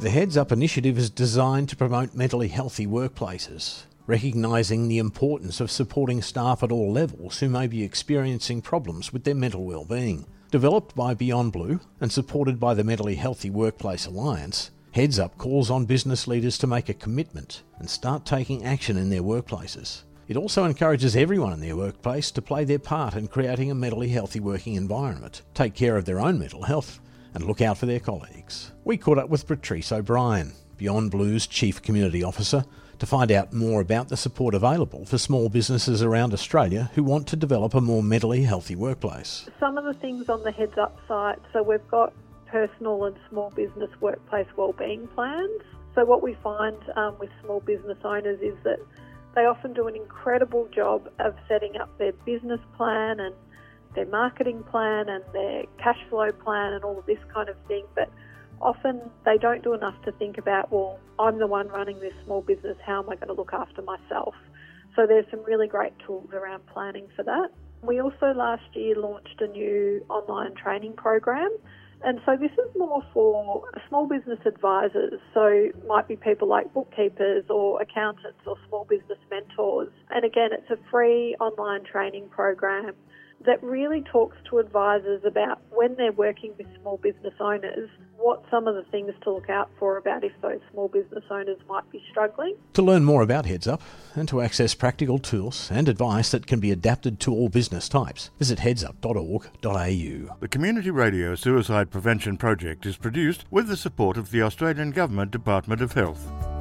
The Heads Up initiative is designed to promote mentally healthy workplaces, recognising the importance of supporting staff at all levels who may be experiencing problems with their mental well-being. Developed by Beyond Blue and supported by the Mentally Healthy Workplace Alliance, Heads Up calls on business leaders to make a commitment and start taking action in their workplaces. It also encourages everyone in their workplace to play their part in creating a mentally healthy working environment, take care of their own mental health, and look out for their colleagues. We caught up with Patrice O'Brien, Beyond Blue's Chief Community Officer, to find out more about the support available for small businesses around Australia who want to develop a more mentally healthy workplace. Some of the things on the Heads Up site, so we've got personal and small business workplace wellbeing plans. So what we find with small business owners is that they often do an incredible job of setting up their business plan and their marketing plan and their cash flow plan and all of this kind of thing, but often they don't do enough to think about, well, I'm the one running this small business, how am I going to look after myself? So there's some really great tools around planning for that. We also last year launched a new online training program, and so this is more for small business advisors, so it might be people like bookkeepers or accountants or small business mentors. And again, it's a free online training program that really talks to advisors about when they're working with small business owners, what some of the things to look out for about if those small business owners might be struggling. To learn more about Heads Up and to access practical tools and advice that can be adapted to all business types, visit headsup.org.au. The Community Radio Suicide Prevention Project is produced with the support of the Australian Government Department of Health.